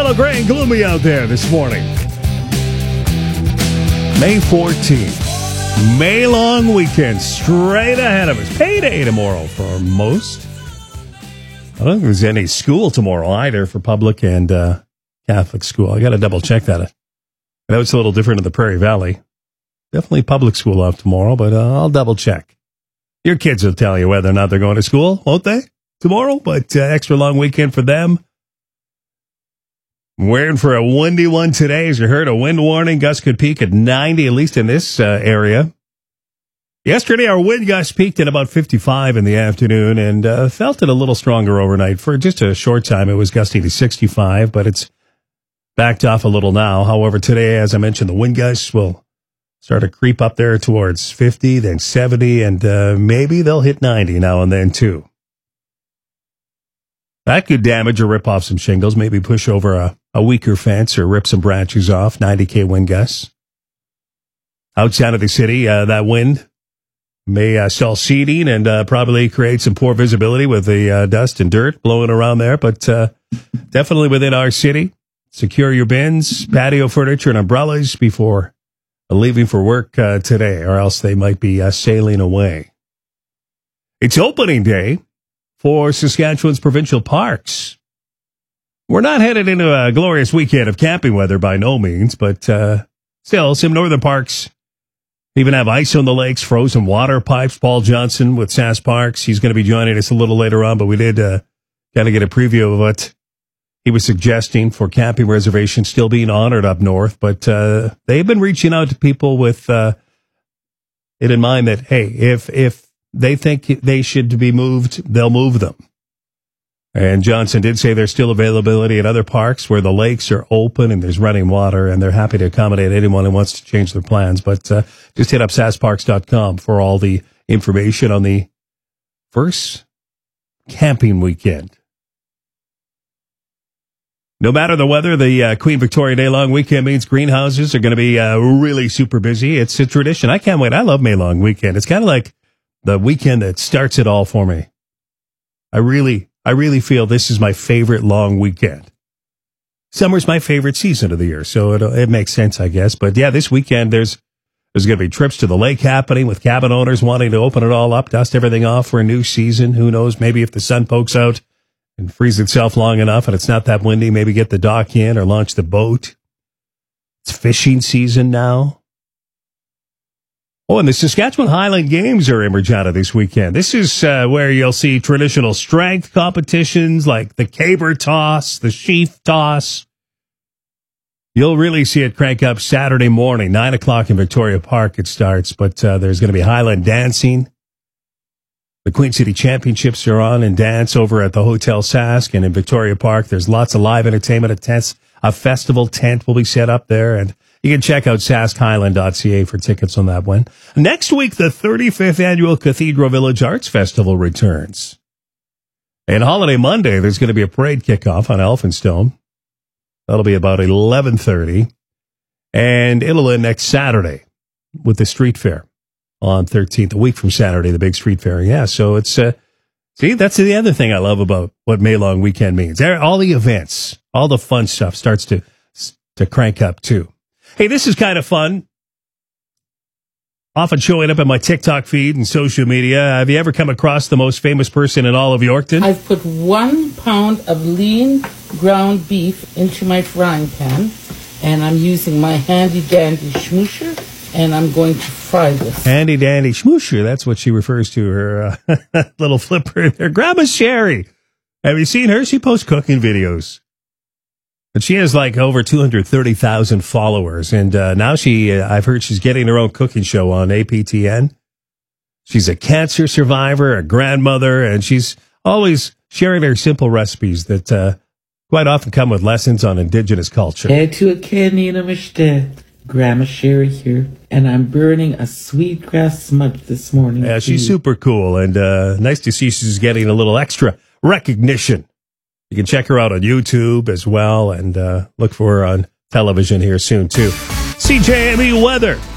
little gray and gloomy out there this morning. May 14th. May long weekend straight ahead of us. Payday tomorrow for most. I don't think there's any school tomorrow either for public and Catholic school. I got to double check that. I know it's a little different in the Prairie Valley. Definitely public school off tomorrow, but I'll double check. Your kids will tell you whether or not they're going to school, won't they? Tomorrow, but extra long weekend for them. We're in for a windy one today. As you heard, a wind warning. Gusts could peak at 90, at least in this area. Yesterday, our wind gust peaked at about 55 in the afternoon and felt it a little stronger overnight. For just a short time, it was gusting to 65, but it's backed off a little now. However, today, as I mentioned, the wind gusts will start to creep up there towards 50, then 70, and maybe they'll hit 90 now and then, too. That could damage or rip off some shingles, maybe push over a weaker fence or rip some branches off, 90K wind gusts. Outside of the city, that wind may stall seeding and probably create some poor visibility with the dust and dirt blowing around there, but definitely within our city. Secure your bins, patio furniture, and umbrellas before leaving for work today, or else they might be sailing away. It's opening day for Saskatchewan's provincial parks. We're not headed into a glorious weekend of camping weather by no means, but still, some northern parks even have ice on the lakes, frozen water pipes. Paul Johnson with Sask Parks, he's going to be joining us a little later on, but we did kind of get a preview of what he was suggesting for camping reservations still being honored up north, but they've been reaching out to people with it in mind that, hey, if they think they should be moved, they'll move them. And Johnson did say there's still availability at other parks where the lakes are open and there's running water, and they're happy to accommodate anyone who wants to change their plans. But just hit up saskparks.com for all the information on the first camping weekend. No matter the weather, the Queen Victoria Day long weekend means greenhouses are going to be really super busy. It's a tradition. I can't wait. I love May long weekend. It's kind of like the weekend that starts it all for me. I really feel this is my favorite long weekend. Summer's my favorite season of the year, so it makes sense, I guess. But yeah, this weekend there's going to be trips to the lake happening with cabin owners wanting to open it all up, dust everything off for a new season. Who knows? Maybe if the sun pokes out and frees itself long enough and it's not that windy, maybe get the dock in or launch the boat. It's fishing season now. Oh, and the Saskatchewan Highland Games are in Regina this weekend. This is where you'll see traditional strength competitions like the caber toss, the sheaf toss. You'll really see it crank up Saturday morning, 9 o'clock in Victoria Park it starts, but there's going to be Highland dancing. The Queen City Championships are on in dance over at the Hotel Sask, and in Victoria Park, there's lots of live entertainment. A festival tent will be set up there, and you can check out saskhighland.ca for tickets on that one. Next week, the 35th Annual Cathedral Village Arts Festival returns. And Holiday Monday, there's going to be a parade kickoff on Elphinstone. That'll be about 11:30. And it'll end next Saturday with the street fair on 13th, a week from Saturday, the big street fair. Yeah, so it's, see, that's the other thing I love about what May long weekend means. All the events, all the fun stuff starts to crank up too. Hey, this is kind of fun. Often showing up in my TikTok feed and social media. Have you ever come across the most famous person in all of Yorkton? I've put 1 pound of lean ground beef into my frying pan, and I'm using my handy dandy schmoosher, and I'm going to fry this. Handy dandy schmoosher, that's what she refers to her little flipper there. Grandma Sherry. Have you seen her? She posts cooking videos. And she has like over 230,000 followers. And now I've heard she's getting her own cooking show on APTN. She's a cancer survivor, a grandmother, and she's always sharing her simple recipes that quite often come with lessons on Indigenous culture. Grandma Sherry here, and I'm burning a sweetgrass smudge this morning. Yeah, she's super cool, and nice to see she's getting a little extra recognition. You can check her out on YouTube as well, and look for her on television here soon, too. CJME weather.